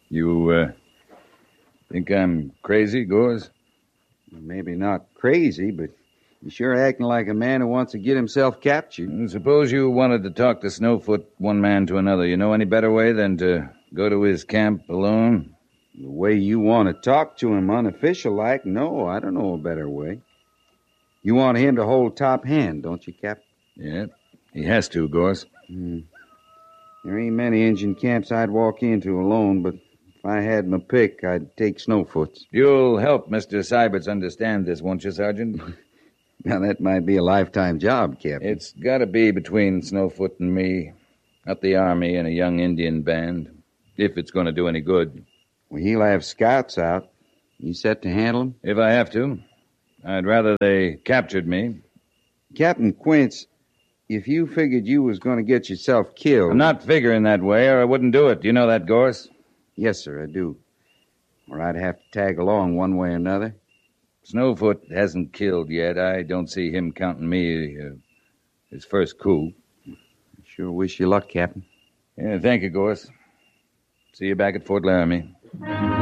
You, think I'm crazy, Gores? Maybe not crazy, but you're sure acting like a man who wants to get himself captured. Suppose you wanted to talk to Snowfoot one man to another. You know any better way than to go to his camp alone? The way you want to talk to him unofficial-like, no, I don't know a better way. You want him to hold top hand, don't you, Cap? Yeah, he has to, Gores. There ain't many Indian camps I'd walk into alone, but if I had my pick, I'd take Snowfoot's. You'll help Mr. Syberts understand this, won't you, Sergeant? Now, that might be a lifetime job, Captain. It's got to be between Snowfoot and me, not the Army and a young Indian band, if it's going to do any good. Well, he'll have scouts out. You set to handle him? If I have to. I'd rather they captured me. Captain Quince, if you figured you was going to get yourself killed... I'm not figuring that way, or I wouldn't do it. You know that, Gorse? Yes, sir, I do. Or I'd have to tag along one way or another. Snowfoot hasn't killed yet. I don't see him counting me his first coup. Sure wish you luck, Captain. Yeah, thank you, Gorse. See you back at Fort Laramie.